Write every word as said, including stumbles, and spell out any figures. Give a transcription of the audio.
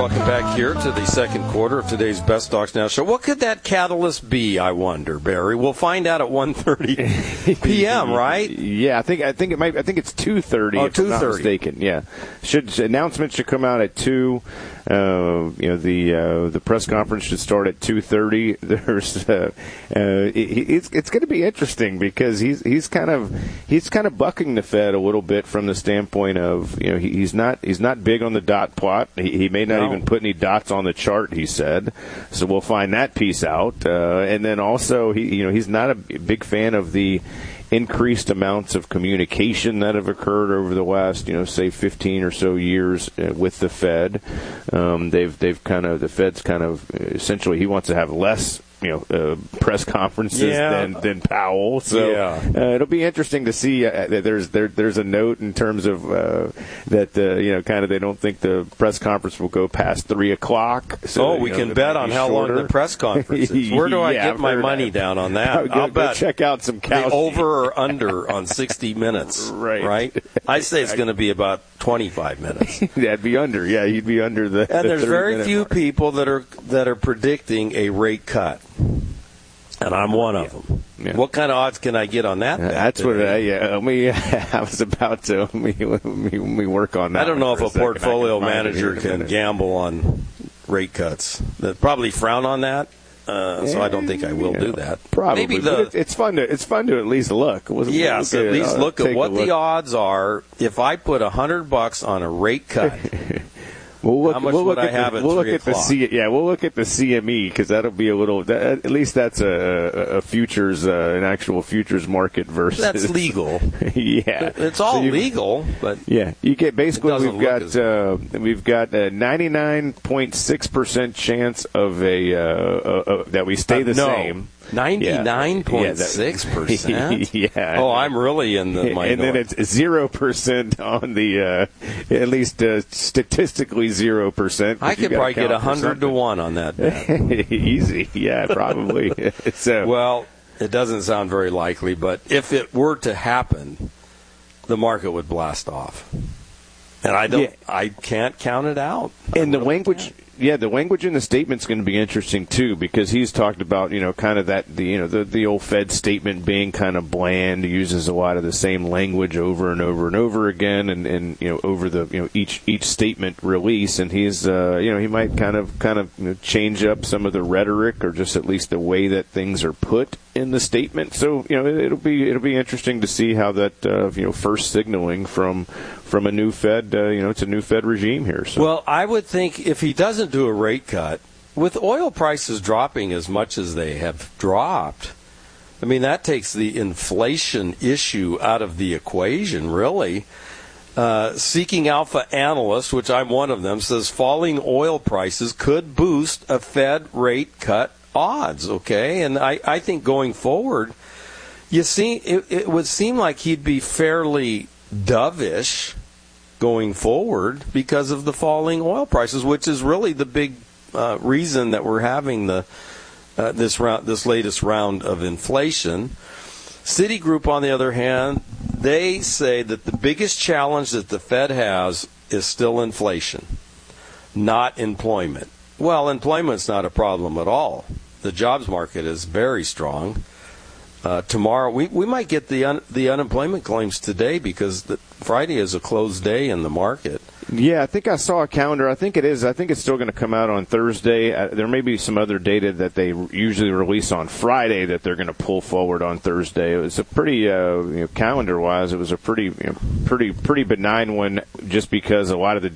Welcome back here to the second quarter of today's Best Stocks Now show. What could that catalyst be, I wonder, Barry? We'll find out at one thirty p.m., right? Yeah, I think I think it might I think it's two thirty oh, if I'm not mistaken. Yeah. Should announcements should come out at two. Uh, you know, the uh, the press conference should start at two thirty. There's uh, uh, it, it's it's going to be interesting because he's he's kind of he's kind of bucking the Fed a little bit from the standpoint of, you know, he, he's not he's not big on the dot plot. He, he may not no. even put any dots on the chart, he said. So we'll find that piece out. Uh, and then also, he you know, he's not a big fan of the increased amounts of communication that have occurred over the last, you know, say fifteen or so years uh, with the Fed. Um, they've they've kind of the Fed's kind of essentially he wants to have less, you know, uh, press conferences yeah. than than Powell. So yeah. uh, it'll be interesting to see. Uh, that there's there there's a note in terms of uh, that uh, you know, kind of they don't think the press conference will go past three o'clock. So, oh, we know, can bet on how shorter. long the press conference is. Where do I yeah, get my money that. down on that? Go, I'll go bet check out some cow the over or under on sixty minutes. Right, right. I say it's going to be about twenty-five minutes. That'd be under. Yeah, you'd be under the. And the there's very few mark. people that are that are predicting a rate cut. And I'm one of them. Yeah. What kind of odds can I get on that? Uh, that's today? what I, yeah, me, I was about to let me, let me, let me work on that. I don't know if a, a portfolio manager can minute. gamble on rate cuts. They probably frown on that, uh, so I don't think I will yeah, do that. Probably, Maybe the, but it, it's fun to it's fun to at least look. We'll, yes, we'll at least look at what look. the odds are if I put a hundred bucks on a rate cut. We'll look, How much we'll would look I at have the, at we'll look three at the o'clock? C, yeah, we'll look at the C M E because that'll be a little. That, at least that's a, a futures, uh, an actual futures market versus. That's legal. yeah, it's all so you, legal, but yeah, you get basically we've got uh, we've got a ninety-nine point six percent chance of a, uh, uh, uh, that we stay the uh, no. same. ninety-nine point six percent? Yeah. Oh, I'm really in the minority. And then it's zero percent on the, uh, at least uh, statistically zero percent. I could probably get one hundred to one on that bet. Easy. Yeah, probably. so, well, it doesn't sound very likely, but if it were to happen, the market would blast off. And I don't, yeah. I can't count it out. And the language, can't. yeah, the language in the statement's going to be interesting too, because he's talked about, you know, kind of that, the, you know, the the old Fed statement being kind of bland, uses a lot of the same language over and over and over again, and, and you know, over the, you know, each each statement release, and he's, uh, you know, he might kind of kind of you know, change up some of the rhetoric or just at least the way that things are put in the statement. So, you know, it, it'll be it'll be interesting to see how that, uh, you know, first signaling from. From a new Fed, uh, you know, it's a new Fed regime here. So. Well, I would think if he doesn't do a rate cut, with oil prices dropping as much as they have dropped, I mean, that takes the inflation issue out of the equation, really. Uh, Seeking Alpha analyst, which I'm one of them, says falling oil prices could boost a Fed rate cut odds, okay? And I, I think going forward, you see, it, it would seem like he'd be fairly dovish going forward because of the falling oil prices, which is really the big uh, reason that we're having the uh, this round, this latest round of inflation. Citigroup, on the other hand, they say that the biggest challenge that the Fed has is still inflation, not employment. Well, employment's not a problem at all. The jobs market is very strong. Uh, tomorrow, we, we might get the un, the unemployment claims today because the, Friday is a closed day in the market. Yeah, I think I saw a calendar. I think it is. I think it's still going to come out on Thursday. Uh, there may be some other data that they usually release on Friday that they're going to pull forward on Thursday. It was a pretty, uh, you know, calendar-wise, it was a pretty, you know, pretty, pretty benign one, just because a lot of the